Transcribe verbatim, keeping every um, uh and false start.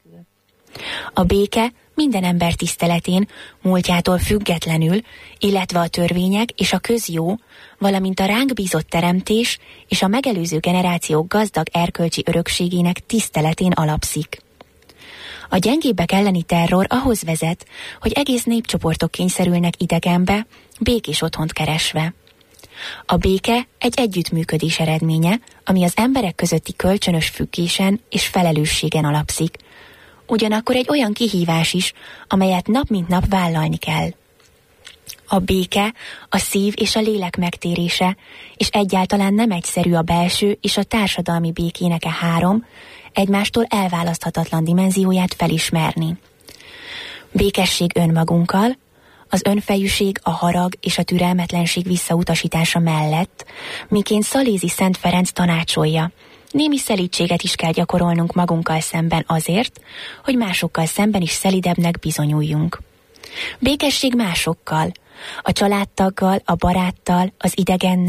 nélkül. A béke minden ember tiszteletén, múltjától függetlenül, illetve a törvények és a közjó, valamint a ránk bízott teremtés és a megelőző generációk gazdag erkölcsi örökségének tiszteletén alapszik. A gyengébbek elleni terror ahhoz vezet, hogy egész népcsoportok kényszerülnek idegenbe, békés otthont keresve. A béke egy együttműködés eredménye, ami az emberek közötti kölcsönös függésen és felelősségen alapszik. Ugyanakkor egy olyan kihívás is, amelyet nap mint nap vállalni kell. A béke, a szív és a lélek megtérése, és egyáltalán nem egyszerű a belső és a társadalmi békének e három, egymástól elválaszthatatlan dimenzióját felismerni. Békesség önmagunkkal, az önfejűség, a harag és a türelmetlenség visszautasítása mellett, miként Szalézi Szent Ferenc tanácsolja, némi szelídséget is kell gyakorolnunk magunkkal szemben azért, hogy másokkal szemben is szelidebbnek bizonyuljunk. Békesség másokkal, a családtaggal, a baráttal, az idegennel,